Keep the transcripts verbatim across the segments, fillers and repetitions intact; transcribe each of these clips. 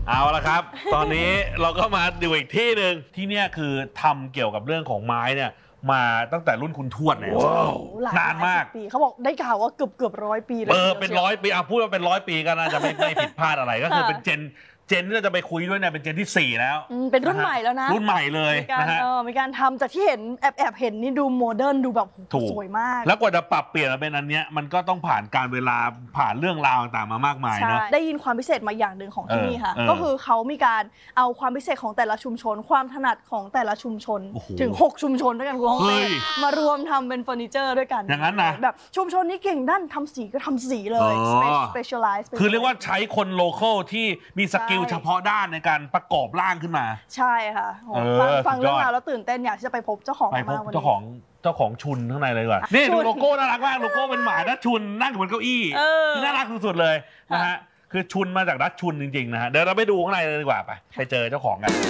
เอาละครับตอนนี้เราก็มาดูอีกที่หนึ่งที่เนี่ยคือทำเกี่ยวกับเรื่องของไม้เนี่ยมาตั้งแต่รุ่นคุณทวดเนี่ยนานมากปีเขาบอกได้ข่าวว่าเกือบเกือบร้อยปีเลยเออเป็นร้อยปีอ่ะพูดว่าเป็นร้อยปีก็น่าจะไม่ไม่ผิดพลาดอะไรก็คือเป็นเจนเจนที่เราจะไปคุยด้วยเนี่ยเป็นเจนที่สี่แล้วเป็นรุ่นใหม่แล้วนะรุ่นใหม่เลยนะฮะมีการทำจากที่เห็นแอบแอบเห็นนี่ดูโมเดิร์นดูแบบสวยมากแล้วกว่าจะปรับเปลี่ยนมาเป็นอันเนี้ยมันก็ต้องผ่านการเวลาผ่านเรื่องราวต่างๆมามากมายนะได้ยินความพิเศษมาอย่างหนึ่งของที่นี่ค่ะก็คือเขามีการเอาความพิเศษของแต่ละชุมชนความถนัดของแต่ละชุมชนถึงหกชุมชนด้วยกันคุณฮองเต้มารวมทำเป็นเฟอร์นิเจอร์ด้วยกันอย่างนั้นนะแบบชุมชนนี้เก่งด้านทำสีก็ทำสีเลย specialize คือเรียกว่าใช้คนโลคอลที่มีสกิลเฉพาะด้านในการประกอบร่างขึ้นมาใช่ค่ะฟังเรื่องราวแล้วตื่นเต้นอยากจะไปพบเจ้าของไปพบเจ้าของเจ้าของชุนข้างในเลยดีกว่านี่ดูโลโก้น่ารักมากโลโก้เป็นหมาดัชชุนนั่งอยู่บนเก้าอี้น่ารักสุดๆเลยนะฮะคือชุนมาจากดัชชุนจริงๆนะฮะเดี๋ยวเราไปดูข้างในเลยดีกว่าไปไปเจอเจ้าของกัน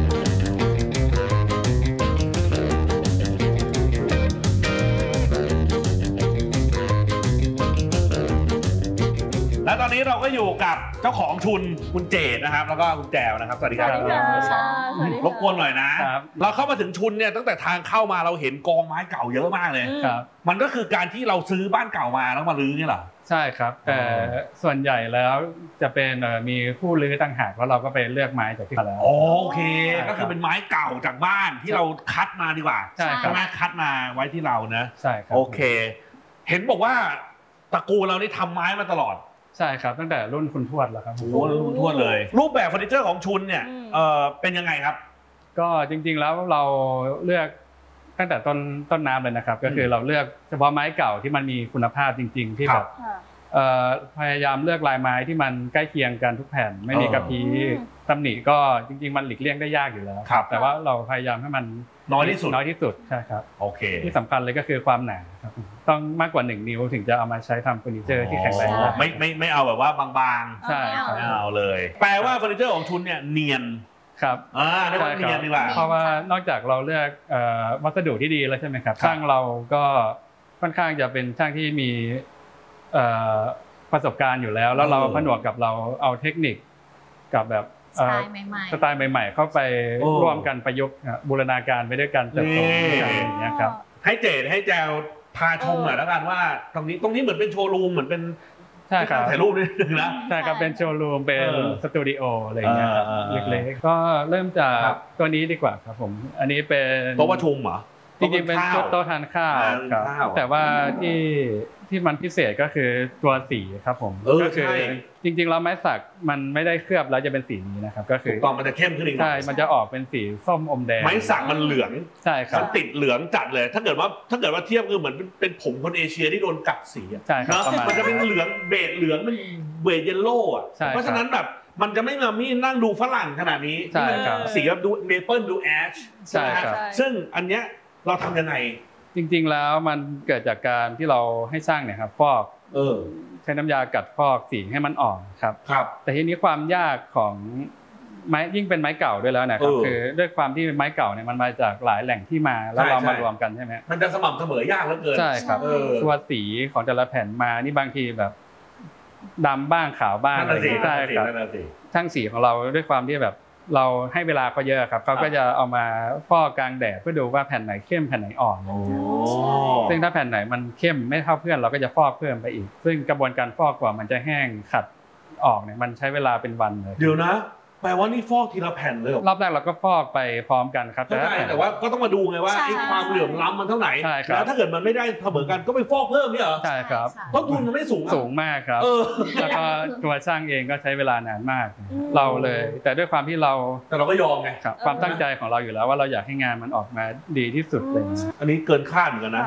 และตอนนี้เราก็อยู่กับเจ้าของชุนคุณเจดนะครับแล้วก็คุณแจวนะครับสวัสดีครับรบกวนหน่อยนะเราเข้ามาถึงชุนเนี่ยตั้งแต่ทางเข้ามาเราเห็นกองไม้เก่าเยอะมากเลยมันก็คือการที่เราซื้อบ้านเก่ามาแล้วมารื้อนี่เหรอใช่ครับแต่ส่วนใหญ่แล้วจะเป็นมีผู้รื้อต่างหากแล้วเราก็ไปเลือกไม้จากที่เขาแล้วโอเคก็คือเป็นไม้เก่าจากบ้านที่เราคัดมาดีกว่าใช่ครับคัดมาไว้ที่เรานะใช่ครับโอเคเห็นบอกว่าตระกูลเรานี่ทำไม้มาตลอดใช่ครับตั้งแต่รุ่นคุณทวดแล้วครับโอ้รุ่นคุณทวดเลยรูปแบบเฟอร์นิเจอร์ของชุนเนี่ยเออเป็นยังไงครับก็จริงๆแล้วเราเลือกตั้งแต่ต้นต้นน้ำเลยนะครับก็คือเราเลือกเฉพาะไม้เก่าที่มันมีคุณภาพจริงๆที่แบบพยายามเลือกลายไม้ที่มันใกล้เคียงกันทุกแผ่นไม่มีกระพี้ตำหนิก็จริงๆมันหลีกเลี่ยงได้ยากอยู่แล้วแต่ว่าเราพยายามให้มันน้อยที่สุดน้อยที่สุดใช่ครับโอเคที่สำคัญเลยก็คือความหนาครับต้องมากกว่าหนึ่งนิ้วถึงจะเอามาใช้ทำเฟอร์นิเจอร์ที่แข็งแรงไม่ไม่ไม่เอาแบบว่าบางๆใช่ครับไม่เอาเลยแปลว่าเฟอร์นิเจอร์ของชุนเนี่ยเนียนครับอ่าเรียกว่าเนียนดีกว่าเพราะว่านอกจากเราเลือกวัสดุที่ดีแล้วใช่ไหมครับช่างเราก็ค่อนข้างจะเป็นช่างที่มีประสบการณ์อยู่แล้วแล้วเราผนวกกับเราเอาเทคนิคกับแบบสไตล์ใหม่ๆสไตล์ใหม่ๆเข้าไปร่วมกันประยุกต์บูรณาการไปด้วยกันเติบโตกันอย่างเงี้ยครับให้เจดให้แจวพาชมหน่อยแล้วกันว่าตรงนี้ตรงนี้เหมือนเป็นโชว์รูมเหมือนเป็นใช่ครับถ่ายรูปนิดนึงนะใช่ครับเป็นโชว์รูมเป็นสตูดิโออะไรอย่างเงี้ยเล็กๆก็เริ่มจากตัวนี้ดีกว่าครับผมอันนี้เป็นโต๊ะประชุมเหรอจริงๆเป็นโต๊ะทานข้าวครับแต่ว่าที่ที่มันพิเศษก็คือตัวสีครับผมก็คือจริงๆแล้วไม้สักมันไม่ได้เคลือบแล้วจะเป็นสีนี้นะครับก็คือตอนมันจะเข้มขึ้นอีกใช่มันจะออกเป็นสีส้มอมแดงไม้สักมันเหลืองใช่ครับมันติดเหลืองจัดเลยถ้าเกิดว่าถ้าเกิดว่าเทียบคือเหมือนเป็นผมคนเอเชียที่โดนกัดสีใช่ครับมันจะเป็นเหลืองเบจเหลืองมันเบจเยลโล่อะเพราะฉะนั้นแบบมันจะไม่มามีนั่งดูฝรั่งขนาดนี้สีแบบดูเมเปิลดูแอชใช่ครับซึ่งอันเนี้ยเราทำยังไงจริงๆแล้วมันเกิดจากการที่เราให้ช่างเนี่ยครับฟอกเออใช้น้ำยากัดฟอกสีให้มันอ่อนครับครับแต่ทีนี้ความยากของไม้ยิ่งเป็นไม้เก่าด้วยแล้วนะครับคือด้วยความที่ไม้เก่าเนี่ยมันมาจากหลายแหล่งที่มาแล้วเรามารวมกันใช่ไหมมันจะสม่ำเสมอยากเหลือเกินใช่ครับตัวสีของแต่ละแผ่นมานี่บางทีแบบดำบ้างขาวบ้างอะไรใช่ครับช่างสีของเราด้วยความที่แบบเราให้เวลาเขาเยอะครับเขาก็จะเอามาฟอกกลางแดดเพื่อดูว่าแผ่นไหนเข้มแผ่นไหนอ่อนซึ่งถ้าแผ่นไหนมันเข้มไม่เท่าเพื่อนเราก็จะฟอกเพิ่มไปอีกซึ่งกระบวนการฟอกกว่ามันจะแห้งขัดออกเนี่ยมันใช้เวลาเป็นวันเลยเดี๋ยวนะแปลว่านี่ฟอกทีละแผ่นเลยรอบแรกเราก็ฟอกไปพร้อมกันครับแต่แต่ว่าก็ต้องมาดูไงว่าไอ้ความเหลื่อมล้ำมันเท่าไหร่แล้วถ้าเกิดมันไม่ได้เสมอกันก็ไปฟอกเพิ่มนี่เหรอใช่ครับต้นทุนมันไม่สูงสูงมากครับแล้วก็ตัวช่างเองก็ใช้เวลานานมากเราเลยแต่ด้วยความที่เราแต่เราก็ยอมไงความตั้งใจของเราอยู่แล้วว่าเราอยากให้งานมันออกมาดีที่สุดเลยอันนี้เกินคาดเหมือนกันนะ